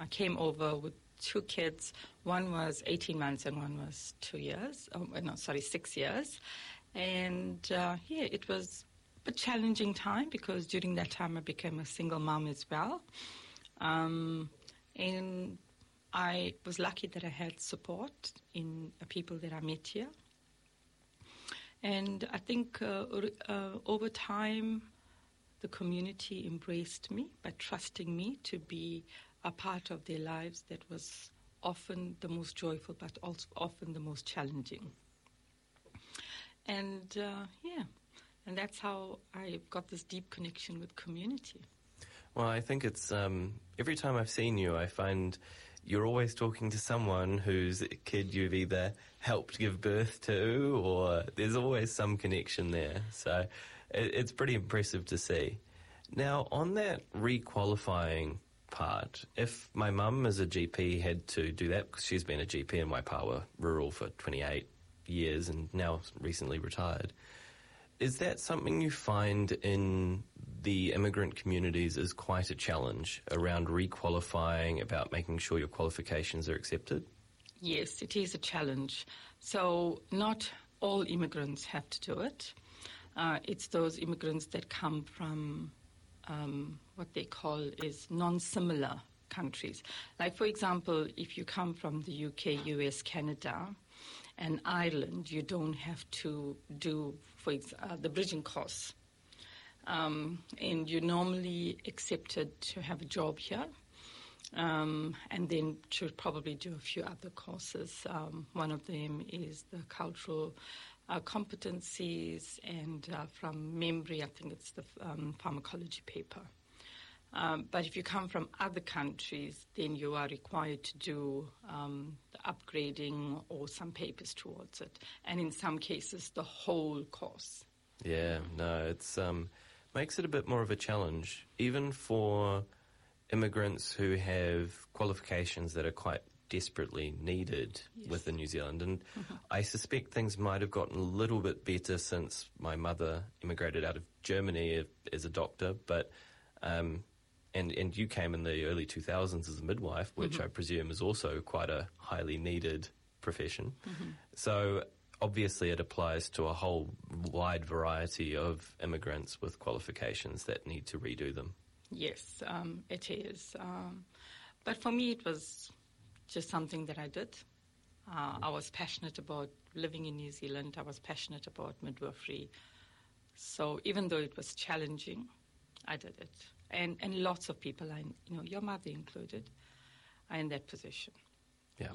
I came over with two kids. One was 18 months and one was 6 years. And it was a challenging time because during that time I became a single mom as well. And I was lucky that I had support in people that I met here. And I think over time, the community embraced me by trusting me to be a part of their lives that was often the most joyful, but also often the most challenging. And and that's how I got this deep connection with community. Well, I think it's every time I've seen you, I find you're always talking to someone whose kid you've either helped give birth to, or there's always some connection there. So it's pretty impressive to see. Now, on that requalifying part, if my mum as a GP had to do that, because she's been a GP in Waipawa Rural for 28 years and now recently retired, is that something you find in the immigrant communities is quite a challenge around requalifying, about making sure your qualifications are accepted? Yes, it is a challenge. So not all immigrants have to do it. It's those immigrants that come from what they call is non-similar countries. Like, for example, if you come from the UK, US, Canada, and Ireland, you don't have to do the bridging course. And you're normally accepted to have a job here, and then to probably do a few other courses. One of them is the cultural competencies, and from memory, I think it's the pharmacology paper. But if you come from other countries, then you are required to do the upgrading or some papers towards it, and in some cases, the whole course. Yeah, no, it's makes it a bit more of a challenge, even for immigrants who have qualifications that are quite desperately needed within New Zealand. And I suspect things might have gotten a little bit better since my mother immigrated out of Germany as a doctor, but and you came in the early 2000s as a midwife, which I presume is also quite a highly needed profession. So obviously it applies to a whole wide variety of immigrants with qualifications that need to redo them. Yes, it is. But for me, it was just something that I did. I was passionate about living in New Zealand. I was passionate about midwifery. So even though it was challenging, I did it. And lots of people, your mother included, are in that position. Yeah.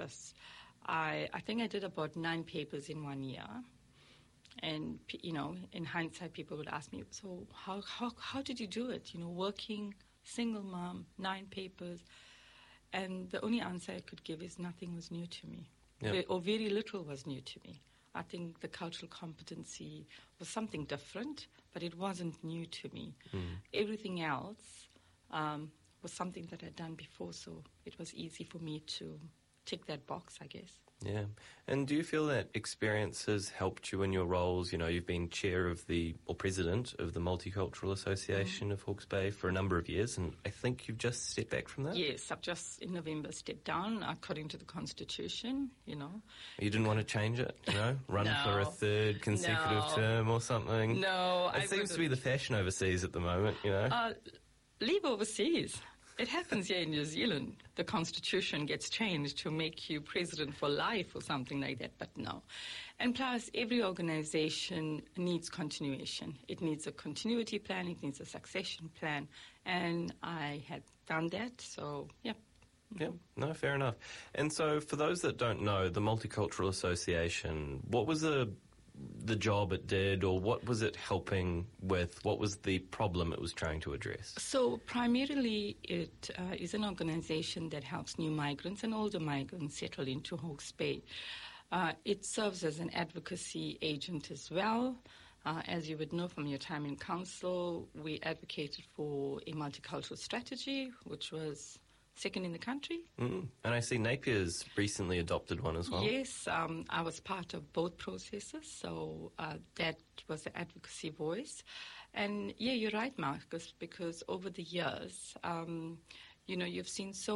I think I did about 9 papers in 1 year. And, in hindsight, people would ask me, so how did you do it? Working, single mom, 9 papers. And the only answer I could give is nothing was new to me. Yeah. Or very little was new to me. I think the cultural competency was something different, but it wasn't new to me. Everything else was something that I'd done before, so it was easy for me to tick that box, I guess. Yeah. And do you feel that experience has helped you in your roles? You've been chair of president of the Multicultural Association of Hawke's Bay for a number of years, and I think you've just stepped back from that? Yes, I've just in November stepped down according to the Constitution, You didn't want to change it, Run No. for a third consecutive term or something? No, It seems to be the fashion overseas at the moment, Leave overseas. It happens here in New Zealand. The Constitution gets changed to make you president for life or something like that, but no. And plus, every organization needs continuation. It needs a continuity plan, it needs a succession plan, and I had done that, so, yeah. Yeah, no, fair enough. And so for those that don't know, the Multicultural Association, what was the job it did, or what was it helping with? What was the problem it was trying to address? So primarily it is an organization that helps new migrants and older migrants settle into Hawke's Bay. It serves as an advocacy agent as well. As you would know from your time in council, we advocated for a multicultural strategy, which was second in the country. And I see Napier's recently adopted one as well. Yes, I was part of both processes, so that was the advocacy voice. And yeah, you're right, Marcus, because over the years, you've seen so